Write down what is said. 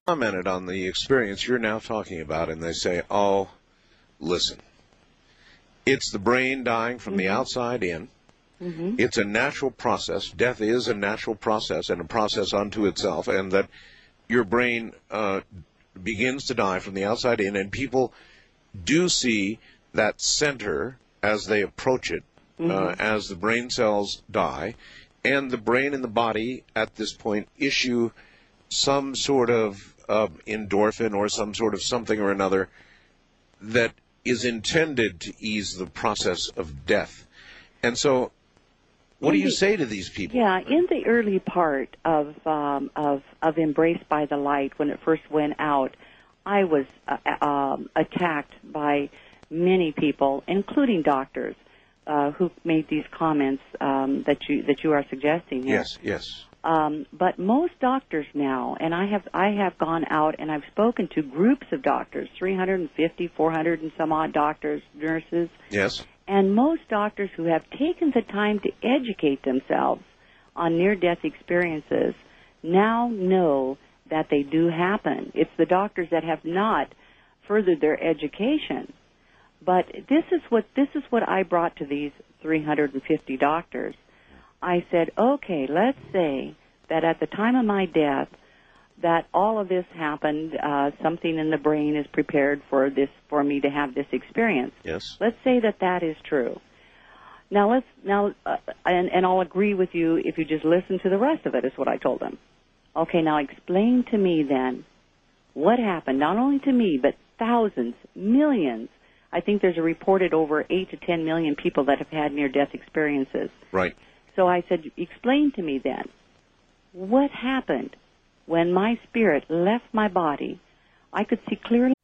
commented on the experience you're now talking about, and they say, oh, listen, it's the brain dying from the outside in. It's a natural process. Death is a natural process and a process unto itself, and that your brain begins to die from the outside in, and people do see that center as they approach it, as the brain cells die, and the brain and the body at this point issue some sort of endorphin or some sort of something or another that is intended to ease the process of death. And so what do you say to these people? Yeah, in the early part of Embraced by the Light, when it first went out, I was attacked by many people, including doctors, who made these comments that you are suggesting here. Yes. But most doctors now, and I have gone out and I've spoken to groups of doctors, 350, 400 and some odd doctors, nurses. Yes. And most doctors who have taken the time to educate themselves on near-death experiences now know that they do happen. It's the doctors that have not furthered their education. But this is what I brought to these 350 doctors. I said, okay, let's say that at the time of my death, that all of this happened, something in the brain is prepared for me to have this experience. Yes. Let's say that is true. Now and I'll agree with you if you just listen to the rest of it, is what I told them. Okay, now explain to me then what happened, not only to me, but thousands, millions. I think there's a reported over 8 to 10 million people that have had near-death experiences. Right. So I said, explain to me then, what happened when my spirit left my body? I could see clearly